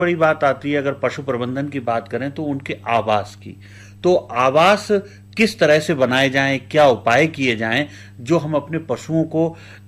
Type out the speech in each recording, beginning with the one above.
बड़ी बात आती है अगर पशु प्रबंधन की बात करें तो उनके आवास की। तो आवास किस तरह से बनाए जाएं, क्या उपाय किए जाएं जो हम अपने पशुओं को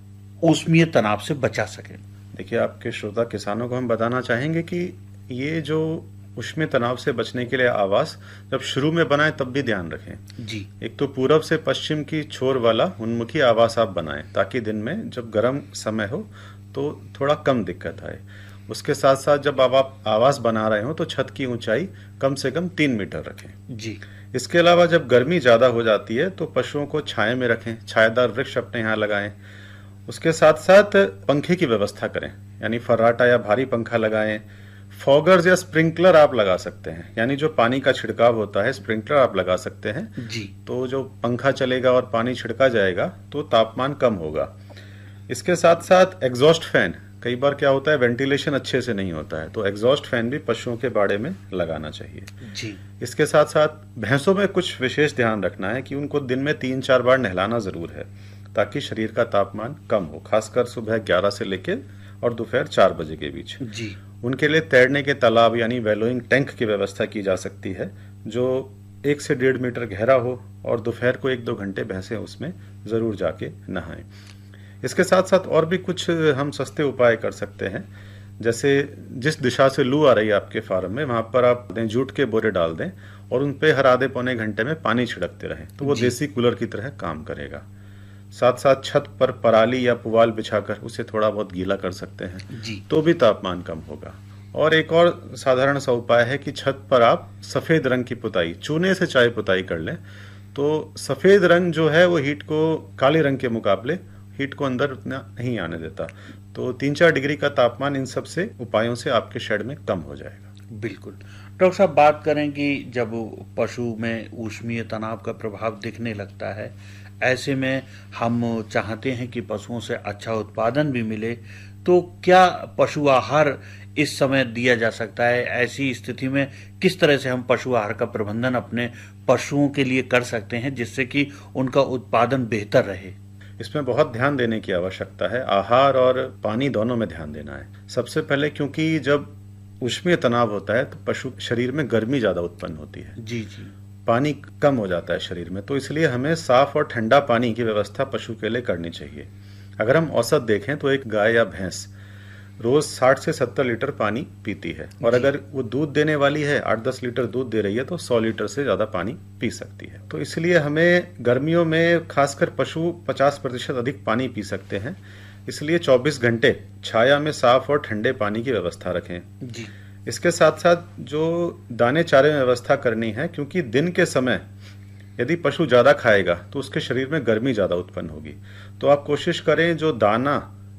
ऊष्मीय तनाव से बचा सकें। देखिए, आपके श्रोता किसानों को हम बताना चाहेंगे कि ये जो उष्मीय तनाव से बचने के लिए आवास जब शुरू में बनाएं तब भी ध्यान रखें। जी। एक तो पूरब से पश्चिम की छोर वाला उन्मुखी आवास आप बनाएं ताकि दिन में जब गर्म समय हो तो थोड़ा कम दिक्कत आए। उसके साथ साथ जब आप आवास बना रहे हो तो छत की ऊंचाई कम से कम 3 मीटर रखें। जी। इसके अलावा जब गर्मी ज़्यादा हो जाती है तो पशुओं को छाया में रखें, छायादार वृक्ष अपने यहाँ लगाएं। उसके साथ साथ पंखे की व्यवस्था करें, यानी फर्राटा या भारी पंखा लगाएं। फॉगर्स या स्प्रिंकलर आप लगा सकते हैं, यानी जो पानी का छिड़काव होता है स्प्रिंकलर आप लगा सकते हैं। जी। तो जो पंखा चलेगा और पानी छिड़का जाएगा तो तापमान कम होगा। इसके साथ साथ एग्जॉस्ट फैन, कई बार क्या होता है वेंटिलेशन अच्छे से नहीं होता है, तो एग्जॉस्ट फैन भी पशुओं के बाड़े में लगाना चाहिए। जी। इसके साथ साथ भैंसों में कुछ विशेष ध्यान रखना है कि उनको दिन में 3-4 बार नहलाना जरूर है ताकि शरीर का तापमान कम हो, खासकर सुबह 11 से लेकर और दोपहर 4 बजे के बीच। जी। उनके लिए तैरने के तालाब यानी वेलोइंग टैंक की व्यवस्था की जा सकती है जो 1 से 1.5 मीटर गहरा हो और दोपहर को 1-2 घंटे भैंसें उसमें जरूर जाके नहाएं। इसके साथ साथ और भी कुछ हम सस्ते उपाय कर सकते हैं, जैसे जिस दिशा से लू आ रही है आपके फार्म में वहां पर आप जूट के बोरे डाल दें और उन पे हर आधे पौने घंटे में पानी छिड़कते रहें, तो वो देसी कूलर की तरह काम करेगा। साथ साथ छत पर पराली या पुवाल बिछाकर उसे थोड़ा बहुत गीला कर सकते हैं, जी। तो भी तापमान कम होगा। और एक और साधारण सा उपाय है कि छत पर आप सफेद रंग की पुताई, चूने से चाहे पुताई कर लें, तो सफेद रंग जो है वो हीट को काले रंग के मुकाबले हीट को अंदर उतना नहीं आने देता। तो 3-4 डिग्री का तापमान इन सब से उपायों से आपके शेड में कम हो जाएगा। बिल्कुल। डॉक्टर साहब, बात करें कि जब पशु में ऊष्मीय तनाव का प्रभाव दिखने लगता है, ऐसे में हम चाहते हैं कि पशुओं से अच्छा उत्पादन भी मिले, तो क्या पशु आहार इस समय दिया जा सकता है? ऐसी स्थिति में किस तरह से हम पशु आहार का प्रबंधन अपने पशुओं के लिए कर सकते हैं जिससे कि उनका उत्पादन बेहतर रहे? इसमें बहुत ध्यान देने की आवश्यकता है, आहार और पानी दोनों में ध्यान देना है। सबसे पहले क्योंकि जब ऊष्मीय तनाव होता है तो पशु शरीर में गर्मी ज्यादा उत्पन्न होती है, जी। जी। पानी कम हो जाता है शरीर में, तो इसलिए हमें साफ और ठंडा पानी की व्यवस्था पशु के लिए करनी चाहिए। अगर हम औसत देखें तो एक गाय या भैंस रोज 60 से 70 लीटर पानी पीती है, और अगर वो दूध देने वाली है, 8-10 लीटर दूध दे रही है, तो 100 लीटर से ज्यादा पानी पी सकती है। तो इसलिए हमें गर्मियों में खासकर पशु 50% अधिक पानी पी सकते हैं, इसलिए 24 घंटे छाया में साफ और ठंडे पानी की व्यवस्था रखें। जी। इसके साथ साथ जो दाने चारे में व्यवस्था करनी है, क्योंकि दिन के समय यदि पशु ज्यादा खाएगा तो उसके शरीर में गर्मी ज्यादा उत्पन्न होगी, तो आप कोशिश करें जो दाना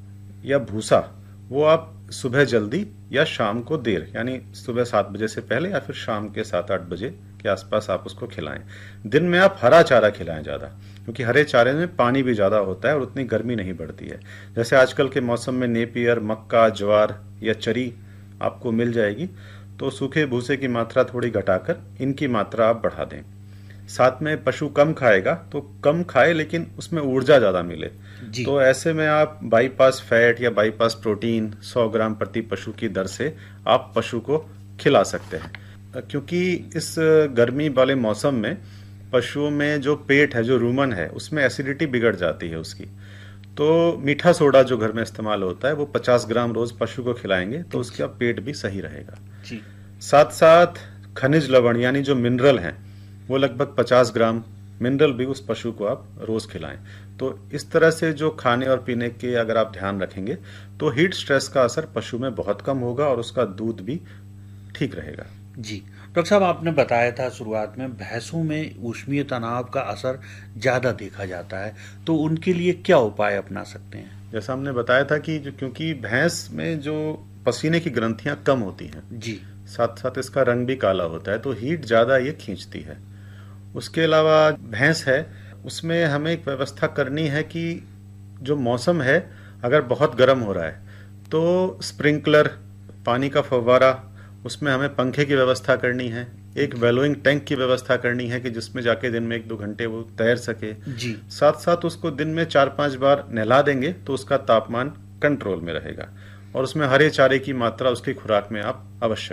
या भूसा वो आप सुबह जल्दी या शाम को देर, यानी सुबह 7 बजे से पहले या फिर शाम के 7-8 बजे के आसपास आप उसको खिलाएं। दिन में आप हरा चारा खिलाएं ज्यादा, क्योंकि हरे चारे में पानी भी ज्यादा होता है और उतनी गर्मी नहीं बढ़ती है। जैसे आजकल के मौसम में नेपियर, मक्का, ज्वार या चरी आपको मिल जाएगी, तो सूखे भूसे की मात्रा थोड़ी घटाकर इनकी मात्रा आप बढ़ा दें। साथ में पशु कम खाएगा तो कम खाए लेकिन उसमें ऊर्जा ज्यादा मिले, तो ऐसे में आप बाईपास फैट या बाईपास प्रोटीन 100 ग्राम प्रति पशु की दर से आप पशु को खिला सकते हैं। क्योंकि इस गर्मी वाले मौसम में पशुओं में जो पेट है, जो रूमन है, उसमें एसिडिटी बिगड़ जाती है उसकी, तो मीठा सोडा जो घर में इस्तेमाल होता है वो 50 ग्राम रोज पशु को खिलाएंगे तो उसका पेट भी सही रहेगा। जी। साथ साथ खनिज लवण यानी जो मिनरल हैं वो लगभग 50 ग्राम मिनरल भी उस पशु को आप रोज खिलाएं। तो इस तरह से जो खाने और पीने के अगर आप ध्यान रखेंगे तो हीट स्ट्रेस का असर पशु में बहुत कम होगा और उसका दूध भी ठीक रहेगा। जी। डॉक्टर साहब, आपने बताया था शुरुआत में भैंसों में ऊष्मीय तनाव का असर ज्यादा देखा जाता है, तो उनके लिए क्या उपाय अपना सकते हैं? जैसा हमने बताया था कि क्योंकि भैंस में जो पसीने की ग्रंथियां कम होती हैं, जी, साथ साथ इसका रंग भी काला होता है, तो हीट ज्यादा ये खींचती है। उसके अलावा भैंस है उसमें हमें एक व्यवस्था करनी है कि जो मौसम है अगर बहुत गर्म हो रहा है तो स्प्रिंकलर, पानी का फव्वारा, उसमें हमें पंखे की व्यवस्था करनी है, एक वेलोइंग टैंक की व्यवस्था करनी है कि जिसमें जाके दिन में 1-2 घंटे वो तैर सके। जी। साथ साथ उसको दिन में 4-5 बार नहला देंगे तो उसका तापमान कंट्रोल में रहेगा। और उसमें हरे चारे की मात्रा उसकी खुराक में आप अवश्य